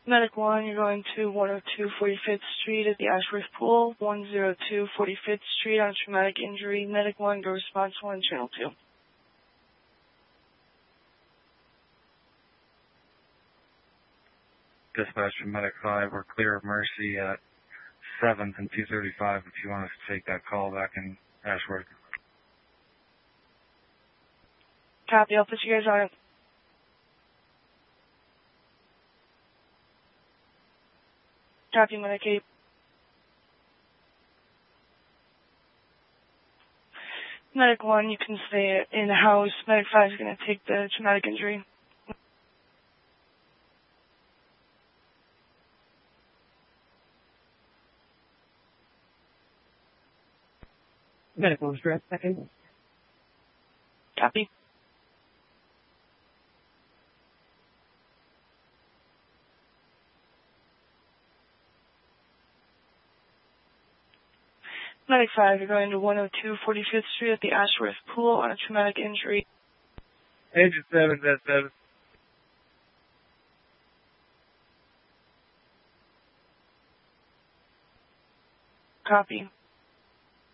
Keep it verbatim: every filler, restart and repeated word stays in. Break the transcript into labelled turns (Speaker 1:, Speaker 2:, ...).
Speaker 1: Medic one, you're going to one oh two forty-fifth Street at the Ashworth Pool, one oh two forty-fifth Street on traumatic injury. Medic one, go response one, channel two.
Speaker 2: Dispatch from Medic five, we're clear of Mercy at seventh and two thirty-five if you want us to take that call back in Ashworth.
Speaker 1: Copy, I'll put you guys on it. Copy, Medic eight. Medic one, you can stay in the house. Medic five is going to take the traumatic injury.
Speaker 3: Medic one's direct second.
Speaker 1: Copy. Medic five, you're going to one oh two forty-fifth Street at the Ashworth Pool on a traumatic injury.
Speaker 2: Agent seven, that's seven.
Speaker 1: Copy.